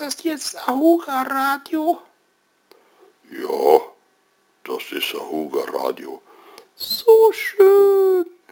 das jetzt Ahuga Radio? Ja, das ist Ahuga Radio. So schön.